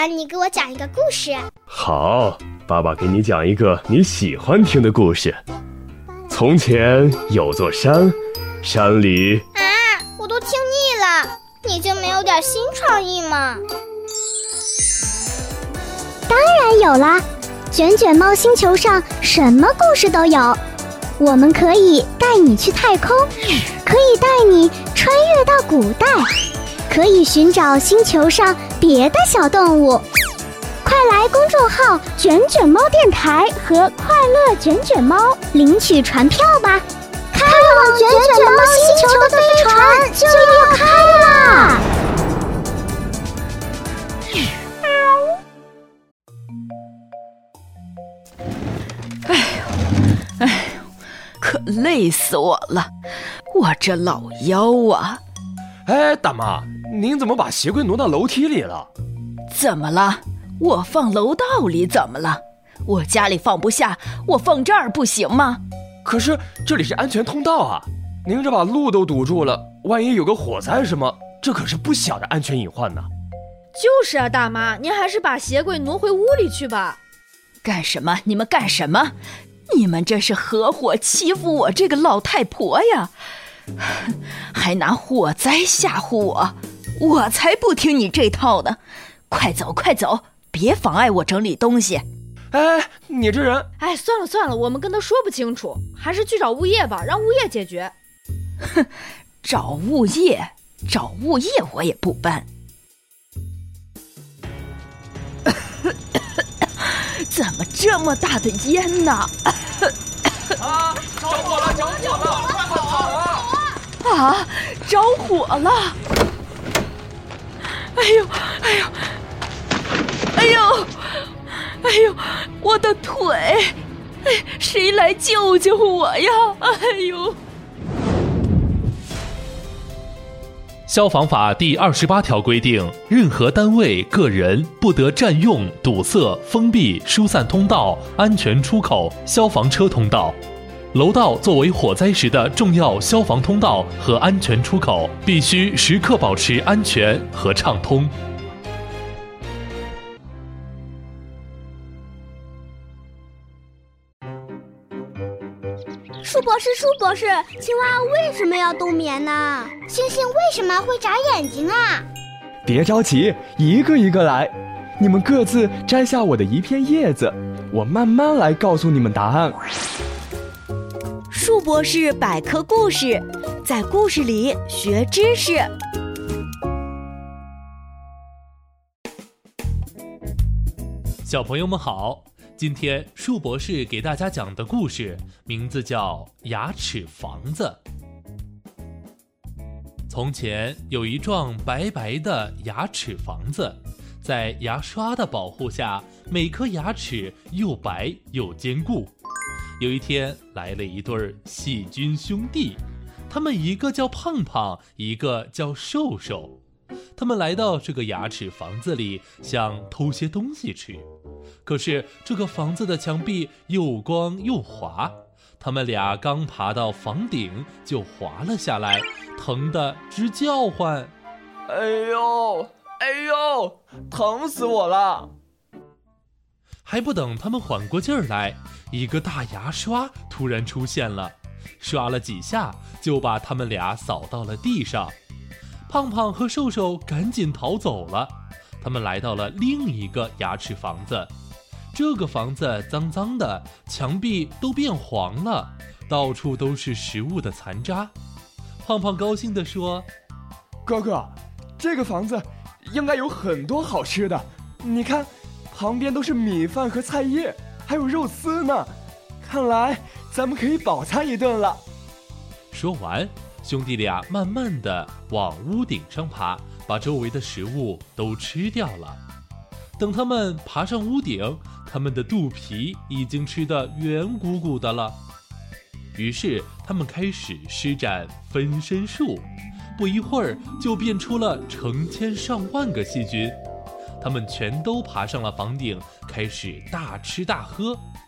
爸，你给我讲一个故事。 好，爸爸给你讲一个你喜欢听的故事。从前有座山，山里…… 我都听腻了，你就没有点新创意吗？ 当然有啦，卷卷猫星球上什么故事都有。我们可以带你去太空，可以带你穿越到古代，可以寻找星球上别的小动物。快来公众号卷卷猫电台和快乐卷卷猫领取船票吧，开往卷卷猫星球的飞船就要开啦！ 可累死我了，我这老腰啊！ 哎，大妈，您怎么把鞋柜挪到楼梯里了？ 怎么了？我放楼道里怎么了？我家里放不下，我放这儿不行吗？ 可是这里是安全通道啊，您这把路都堵住了，万一有个火灾什么，这可是不小的安全隐患呢。 就是啊，大妈，您还是把鞋柜挪回屋里去吧。 干什么？你们干什么？你们这是合伙欺负我这个老太婆呀，还拿火灾吓唬我，我才不听你这套呢！快走快走，别妨碍我整理东西。 哎，你这人…… 哎，算了，我们跟他说不清楚，还是去找物业吧，让物业解决。 哼，找物业我也不搬。怎么这么大的烟呢？ 啊！着火了！快跑啊！ 啊！着火了！哎呦！我的腿！哎，谁来救救我呀？哎呦！ 消防法第28条规定，任何单位、个人不得占用、堵塞、封闭、疏散通道、安全出口、消防车通道。楼道作为火灾时的重要消防通道和安全出口，必须时刻保持安全和畅通。 舒博士，青蛙为什么要冬眠呢？ 星星为什么会眨眼睛啊？ 别着急，一个一个来。你们各自摘下我的一片叶子，我慢慢来告诉你们答案。 树博士百科故事，在故事里学知识。 小朋友们好，今天树博士给大家讲的故事名字叫《牙齿房子》。从前有一幢白白的牙齿房子，在牙刷的保护下，每颗牙齿又白又坚固。有一天来了一对细菌兄弟，他们一个叫胖胖，一个叫瘦瘦。他们来到这个牙齿房子里，想偷些东西吃。可是这个房子的墙壁又光又滑，他们俩刚爬到房顶就滑了下来，疼得直叫唤。 哎呦，疼死我了！ 还不等他们缓过劲儿来，一个大牙刷突然出现了，刷了几下就把他们俩扫到了地上。胖胖和瘦瘦赶紧逃走了。他们来到了另一个牙齿房子，这个房子脏脏的，墙壁都变黄了，到处都是食物的残渣。胖胖高兴地说： 哥哥，这个房子应该有很多好吃的，你看旁边都是米饭和菜叶，还有肉丝呢，看来咱们可以饱餐一顿了。 说完，兄弟俩慢慢地往屋顶上爬，把周围的食物都吃掉了。等他们爬上屋顶，他们的肚皮已经吃得圆鼓鼓的了。于是他们开始施展分身术，不一会儿就变出了成千上万个细菌。他们全都爬上了房顶，开始大吃大喝。